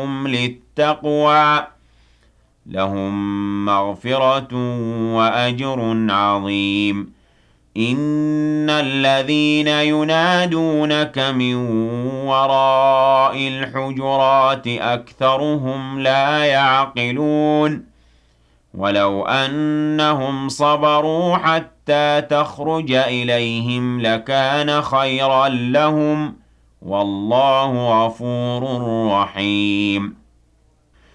وهم للتقوى لهم مغفرة وأجر عظيم إن الذين ينادونك من وراء الحجرات أكثرهم لا يعقلون ولو أنهم صبروا حتى تخرج إليهم لكان خيرا لهم والله غفور رحيم